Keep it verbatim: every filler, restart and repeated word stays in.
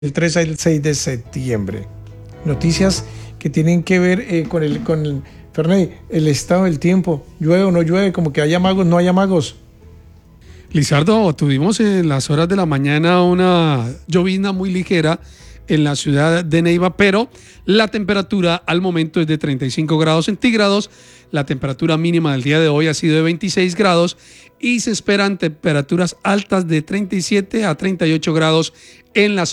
del tres al seis de septiembre. Noticias que tienen que ver eh, con el, con el, Ferney, el estado del tiempo. Llueve o no llueve, como que haya magos, no haya magos. Lizardo, tuvimos en las horas de la mañana una llovizna muy ligera en la ciudad de Neiva, pero la temperatura al momento es de treinta y cinco grados centígrados. La temperatura mínima del día de hoy ha sido de veintiséis grados y se esperan temperaturas altas de treinta y siete a treinta y ocho grados en las